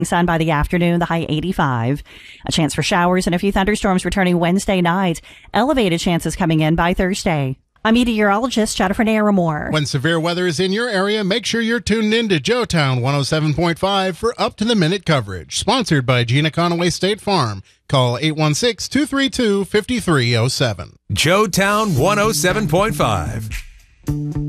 Sun by the afternoon, the high 85. A chance for showers and a few thunderstorms returning Wednesday night. Elevated chances coming in by Thursday. I'm meteorologist Jennifer Naramore. When severe weather is in your area, make sure you're tuned in to Joetown 107.5 for up-to-the-minute coverage. Sponsored by Gina Conaway State Farm. Call 816-232-5307. Joetown 107.5.